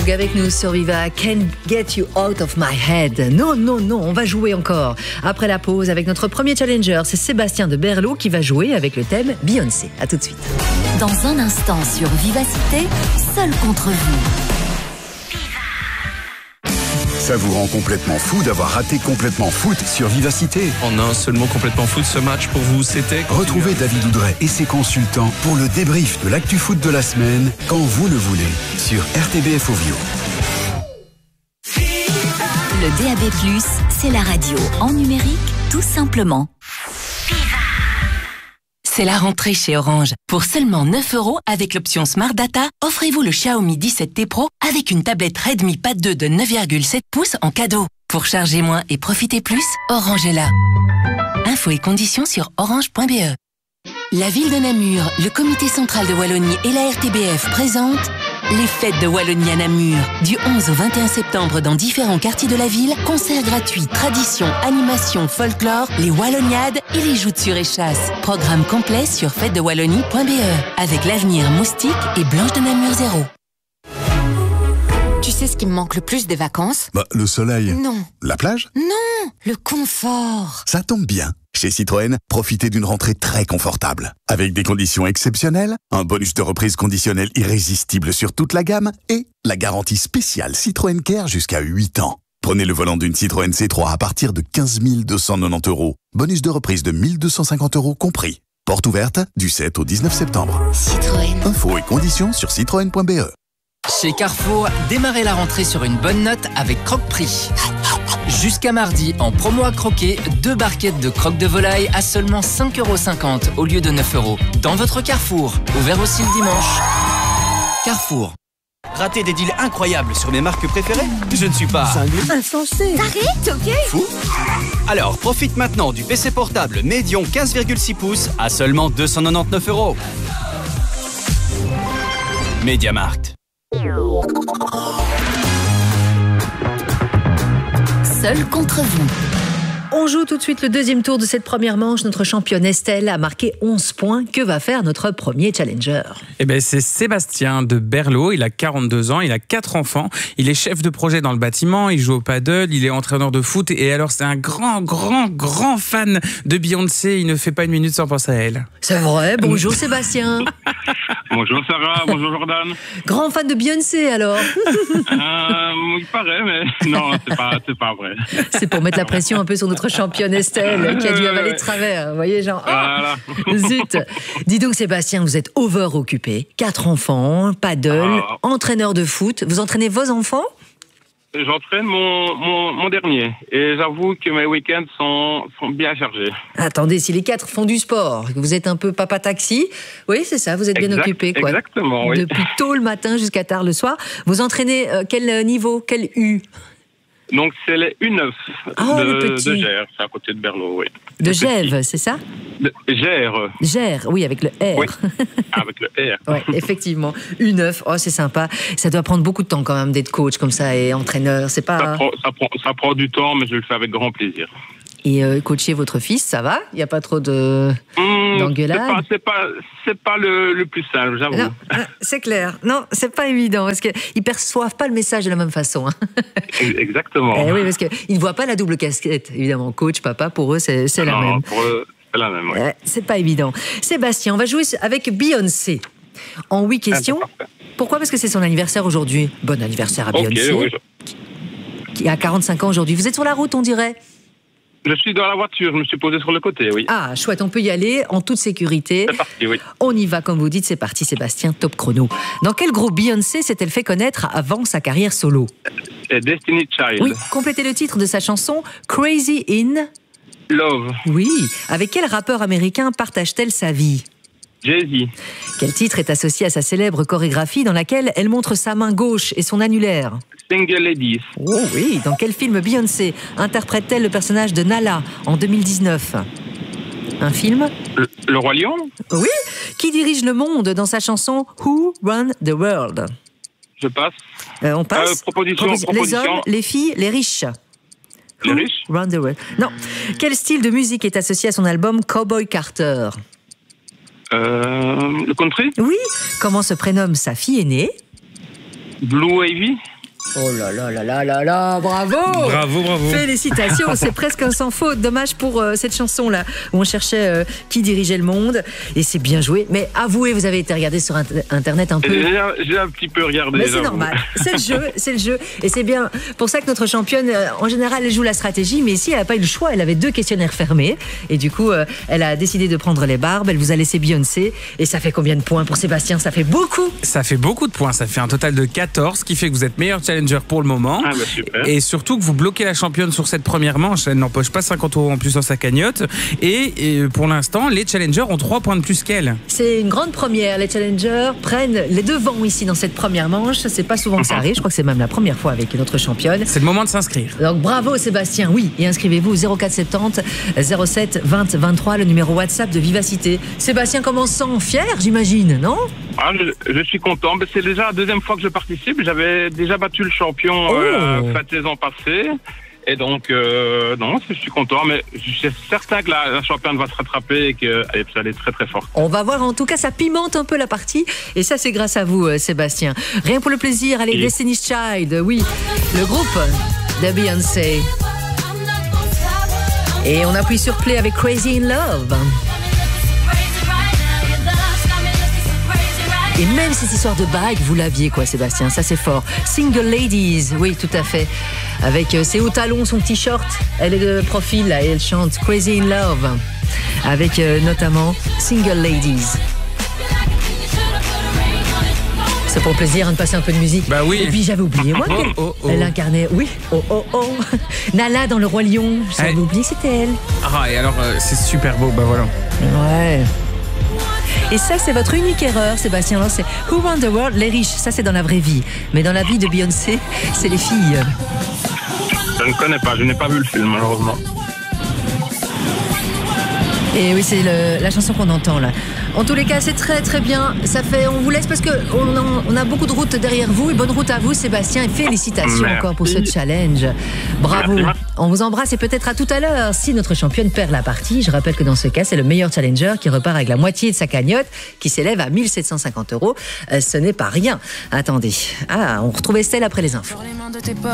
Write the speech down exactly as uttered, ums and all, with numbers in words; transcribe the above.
Armstrong avec nous sur Viva. Can't get you out of my head. Non, non, non, on va jouer encore. Après la pause avec notre premier challenger, c'est Sébastien de Berlot qui va jouer avec le thème Beyoncé. À tout de suite. Dans un instant sur Vivacité, seul contre vous. Ça vous rend complètement fou d'avoir raté Complètement Foot sur Vivacité. En un seul mot, Complètement Foot, ce match pour vous, c'était... Retrouvez David Oudret et ses consultants pour le débrief de l'actu foot de la semaine, quand vous le voulez, sur R T B F Ovio. Le D A B plus, c'est la radio en numérique, tout simplement. C'est la rentrée chez Orange. Pour seulement neuf euros avec l'option Smart Data, offrez-vous le Xiaomi dix-sept T Pro avec une tablette Redmi Pad deux de neuf virgule sept pouces en cadeau. Pour charger moins et profiter plus, Orange est là. Infos et conditions sur orange point b e. La ville de Namur, le comité central de Wallonie et la R T B F présentent les fêtes de Wallonie à Namur. Du onze au vingt et un septembre dans différents quartiers de la ville, concerts gratuits, traditions, animations, folklore, les Walloniades et les joutes sur échasse. Programme complet sur fête de wallonie point b e avec l'avenir Moustique et Blanche de Namur zéro. Tu sais ce qui me manque le plus des vacances? Bah, le soleil. Non. La plage? Non, le confort. Ça tombe bien. Chez Citroën, profitez d'une rentrée très confortable. Avec des conditions exceptionnelles, un bonus de reprise conditionnel irrésistible sur toute la gamme et la garantie spéciale Citroën Care jusqu'à huit ans. Prenez le volant d'une Citroën C trois à partir de quinze mille deux cent quatre-vingt-dix euros. Bonus de reprise de mille deux cent cinquante euros compris. Porte ouverte du sept au dix-neuf septembre. Citroën. Infos et conditions sur citroën point b e. Chez Carrefour, démarrez la rentrée sur une bonne note avec Croque-Prix. Jusqu'à mardi, en promo à croquer, deux barquettes de croque de volaille à seulement cinq euros cinquante au lieu de neuf euros. Dans votre Carrefour, ouvert aussi le dimanche. Carrefour. Rater des deals incroyables sur mes marques préférées? Je ne suis pas... Insensé. T'arrêtes, ok? Fou? Alors, profite maintenant du P C portable Medion quinze virgule six pouces à seulement deux cent quatre-vingt-dix-neuf euros. MediaMarkt. Seul contre vous. On joue tout de suite le deuxième tour de cette première manche. Notre championne Estelle a marqué onze points. Que va faire notre premier challenger? Eh ben, c'est Sébastien de Berlot. Il a quarante-deux ans, il a quatre enfants. Il est chef de projet dans le bâtiment, il joue au paddle, il est entraîneur de foot. Et alors, c'est un grand, grand, grand fan de Beyoncé. Il ne fait pas une minute sans penser à elle. C'est vrai. Bonjour Sébastien. Bonjour Sarah, bonjour Jordan. Grand fan de Beyoncé alors? euh, Il paraît, mais non, c'est pas, c'est pas vrai. C'est pour mettre la pression un peu sur notre championne Estelle qui a dû avaler de travers. Vous voyez, genre, oh, voilà. Zut. Dis donc Sébastien, vous êtes over occupé. Quatre enfants, paddle, ah. entraîneur de foot. Vous entraînez vos enfants? J'entraîne mon, mon, mon dernier. Et j'avoue que mes week-ends sont, sont bien chargés. Attendez, si les quatre font du sport, vous êtes un peu papa taxi, oui, c'est ça, vous êtes bien exact, occupé, quoi. Exactement, oui. Depuis tôt le matin jusqu'à tard le soir. Vous entraînez euh, quel niveau, quel U? Donc, c'est les U neuf oh, de, de Gers, à côté de Berlot, oui. De Gèves, c'est ça? De Gers. Gers, oui, avec le R. Oui, avec le R. Oui, effectivement. U neuf, oh, c'est sympa. Ça doit prendre beaucoup de temps quand même d'être coach comme ça et entraîneur. C'est pas... ça, prend, ça, prend, ça prend du temps, mais je le fais avec grand plaisir. Et euh, coacher votre fils, ça va? Il n'y a pas trop de mmh, d'engueulade? C'est pas, c'est pas, c'est pas le, le plus simple, j'avoue. Non, c'est clair. Non, c'est pas évident parce qu'ils ne perçoivent pas le message de la même façon. Hein. Exactement. Eh oui, parce qu'ils ne voient pas la double casquette. Évidemment, coach, papa, pour eux, c'est, c'est la même. Pour eux, c'est la même, oui. Eh, c'est pas évident. Sébastien, on va jouer avec Beyoncé. En huit questions. Ah, pourquoi? Parce que c'est son anniversaire aujourd'hui. Bon anniversaire à Beyoncé. Okay, oui, je... Qui a quarante-cinq ans aujourd'hui. Vous êtes sur la route, on dirait? Je suis dans la voiture, je me suis posé sur le côté, oui. Ah, chouette, on peut y aller en toute sécurité. C'est parti, oui. On y va, comme vous dites, c'est parti, Sébastien, top chrono. Dans quel groupe Beyoncé s'est-elle fait connaître avant sa carrière solo? Destiny Child. Oui, complétez le titre de sa chanson Crazy in... Love. Oui, avec quel rappeur américain partage-t-elle sa vie? Jay-Z. Quel titre est associé à sa célèbre chorégraphie dans laquelle elle montre sa main gauche et son annulaire? Single Ladies. Oh oui, dans quel film Beyoncé interprète-t-elle le personnage de Nala en deux mille dix-neuf? Un film? Le, le Roi Lion? Oui. Qui dirige le monde dans sa chanson Who Run the World? Je passe. Euh, on passe. Euh, proposition, Propos- proposition. Les hommes, les filles, les riches. Les Who riches? Run the World. Non. Quel style de musique est associé à son album Cowboy Carter? Euh, le country? Oui. Comment se prénomme sa fille aînée? Blue Ivy? Oh là là là là là là, bravo. Bravo, bravo. Félicitations, c'est presque un sans faute. Dommage pour euh, cette chanson-là, où on cherchait euh, qui dirigeait le monde. Et c'est bien joué. Mais avouez, vous avez été regardé sur Internet un peu. J'ai, j'ai un petit peu regardé. Mais c'est normal, c'est le jeu, c'est le jeu. Et c'est bien pour ça que notre championne, euh, en général, elle joue la stratégie. Mais ici, elle n'a pas eu le choix. Elle avait deux questionnaires fermés. Et du coup, euh, elle a décidé de prendre les barbes. Elle vous a laissé Beyoncé. Et ça fait combien de points pour Sébastien? Ça fait beaucoup. Ça fait beaucoup de points. Ça fait un total de quatorze, ce qui fait que vous êtes meilleur challenger pour le moment. Ah bah super. Et surtout que vous bloquez la championne sur cette première manche. Elle n'empoche pas cinquante euros en plus dans sa cagnotte. Et, et pour l'instant, les challengers ont trois points de plus qu'elle. C'est une grande première. Les challengers prennent les devants ici dans cette première manche. C'est pas souvent que ça arrive. Je crois que c'est même la première fois avec notre championne. C'est le moment de s'inscrire. Donc bravo Sébastien, oui. Et inscrivez-vous au zéro quatre soixante-dix zéro sept vingt vingt-trois, le numéro WhatsApp de Vivacité. Sébastien, comment sent? Fier, j'imagine, non? Ah, je, je suis content. Mais c'est déjà la deuxième fois que je participe. J'avais déjà battu le champion Oh. euh, la saison passée. Et donc, euh, non, je suis content. Mais je suis certain que la, la championne va se rattraper et qu'elle est très très forte. On va voir, en tout cas, ça pimente un peu la partie. Et ça, c'est grâce à vous, Sébastien. Rien pour le plaisir. Allez, Oui. Destiny's Child, oui. Le groupe de Beyoncé. Et on appuie sur play avec Crazy in Love. Et même cette histoire de bague, vous l'aviez quoi, Sébastien? Ça, c'est fort. Single Ladies, oui, tout à fait. Avec euh, ses hauts talons, son t-shirt. Elle est de profil, là, et elle chante Crazy in Love. Avec euh, notamment Single Ladies. C'est pour le plaisir hein, de passer un peu de musique. Bah oui. Et puis j'avais oublié, moi, Oh, qu'elle oh, oh. elle incarnait, oui, oh oh oh, Nala dans Le Roi Lion. J'avais Elle- oublié que c'était elle. Ah, et alors, euh, c'est super beau. Bah voilà. Ouais. Et ça, c'est votre unique erreur, Sébastien. Alors, c'est Who Won the World? Les riches. Ça, c'est dans la vraie vie. Mais dans la vie de Beyoncé, c'est les filles. Je ne connais pas. Je n'ai pas vu le film, malheureusement. Et oui, c'est le- la chanson qu'on entend là. En tous les cas, c'est très très bien. Ça fait, on vous laisse parce que on, en- on a beaucoup de route derrière vous. Et bonne route à vous, Sébastien. Et félicitations Merci. encore pour ce challenge. Bravo. Merci, merci. On vous embrasse et peut-être à tout à l'heure. Si notre championne perd la partie, je rappelle que dans ce cas, c'est le meilleur challenger qui repart avec la moitié de sa cagnotte, qui s'élève à mille sept cent cinquante euros. Euh, ce n'est pas rien. Attendez. Ah, on retrouve Estelle après les infos.